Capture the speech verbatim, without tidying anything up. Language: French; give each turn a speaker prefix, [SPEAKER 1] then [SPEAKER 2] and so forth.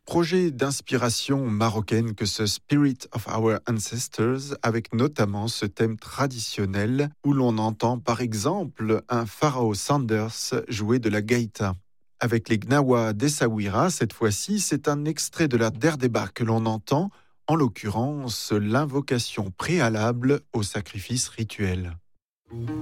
[SPEAKER 1] projet d'inspiration marocaine que ce Spirit of Our Ancestors, avec notamment ce thème traditionnel où l'on entend par exemple un Pharaoh Sanders jouer de la gaïta. Avec les Gnawa d'Essaouira, cette fois-ci, c'est un extrait de la Derdeba que l'on entend, en l'occurrence l'invocation préalable au sacrifice rituel.